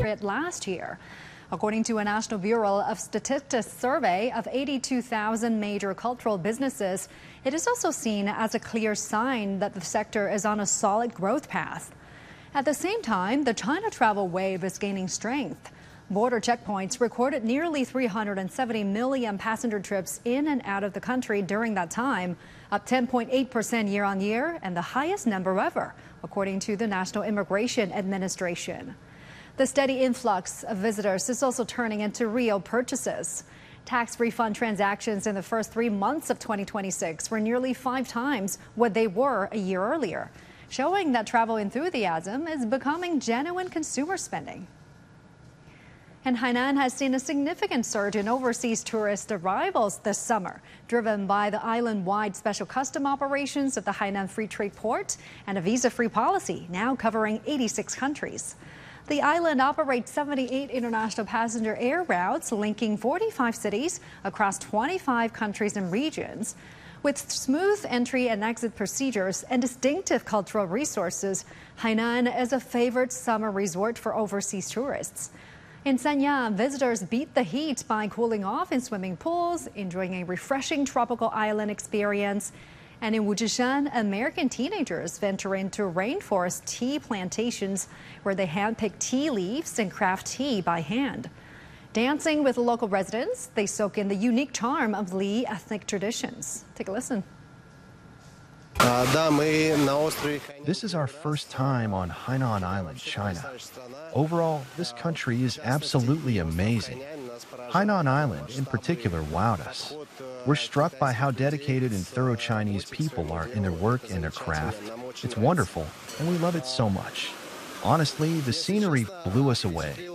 hit last year. According to a National Bureau of Statistics survey of 82,000 major cultural businesses, it is also seen as a clear sign that the sector is on a solid growth path. At the same time, the China travel wave is gaining strength. Border checkpoints recorded nearly 370 million passenger trips in and out of the country during that time, up 10.8% year on year and the highest number ever, according to the National Immigration Administration. The steady influx of visitors is also turning into real purchases. Tax refund transactions in the first 3 months of 2026 were nearly 5 times what they were a year earlier, showing that travel enthusiasm is becoming genuine consumer spending. And Hainan has seen a significant surge in overseas tourist arrivals this summer, driven by the island-wide special custom operations of the Hainan Free Trade Port and a visa-free policy now covering 86 countries. The island operates 78 international passenger air routes linking 45 cities across 25 countries and regions. With smooth entry and exit procedures and distinctive cultural resources, Hainan is a favorite summer resort for overseas tourists. In Sanya, visitors beat the heat by cooling off in swimming pools, enjoying a refreshing tropical island experience. And in Wuzhishan, American teenagers venture into rainforest tea plantations where they handpick tea leaves and craft tea by hand. Dancing with local residents, they soak in the unique charm of Li ethnic traditions. Take a listen. This is our first time on Hainan Island, China. Overall, this country is absolutely amazing. Hainan Island, in particular, wowed us. We're struck by how dedicated and thorough Chinese people are in their work and their craft. It's wonderful, and we love it so much. Honestly, the scenery blew us away.